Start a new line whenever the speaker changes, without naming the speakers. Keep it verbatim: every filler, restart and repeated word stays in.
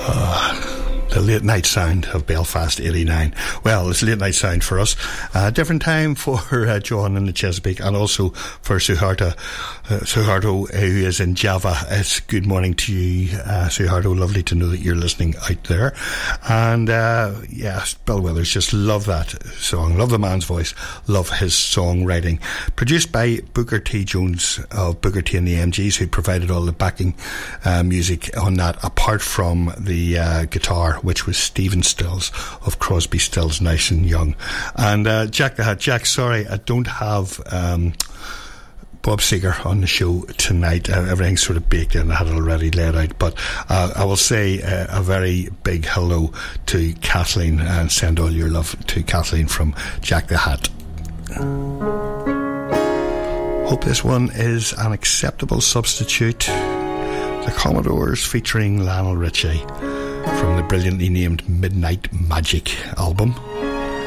The late night sound of Belfast eighty-nine. Well, it's late night sound for us. Uh, different time for uh, John in the Chesapeake, and also for Suharto, uh, Suharto, who is in Java. It's good morning to you, uh, Suharto. Lovely to know that you're listening out there. And uh, yes, Bill Withers, just love that song. Love the man's voice. Love his songwriting. Produced by Booker T. Jones of Booker T and the M Gs, who provided all the backing uh, music on that, apart from the uh, guitar, which was Stephen Stills of Crosby, Stills, Nash and Young. And uh, Jack the Hat. Jack, sorry, I don't have um, Bob Seger on the show tonight. Uh, everything's sort of baked in. I had it already laid out. But uh, I will say uh, a very big hello to Kathleen, and send all your love to Kathleen from Jack the Hat. Hope this one is an acceptable substitute. The Commodores featuring Lionel Richie from the brilliantly named Midnight Magic album.